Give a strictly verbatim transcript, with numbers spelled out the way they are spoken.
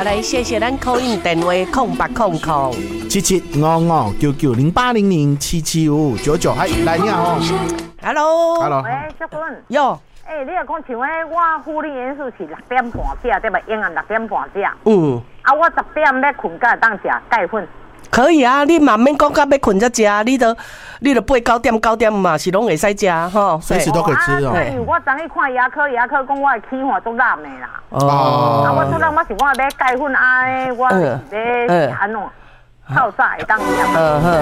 来谢谢咱口音电话空八空空七七五五九九零八零零七七五五九九，哎，来你好 ，Hello，Hello， 喂，小坤， 哟， 哎，你若讲像迄我护理元素是六点半食，对吧？永远六点半食。 嗯， 啊，我十点要困，才会当食钙粉。 可以啊，你嘛免讲到要困才食，你都你都八九点九点嘛是拢会使食吼， 随时都可以吃哦。 对，我昨去看牙科，牙科讲我的气管都烂的啦。 哦， 啊，我做人我是我要买钙粉啊，我是要安怎？透早会当食。 嗯哼。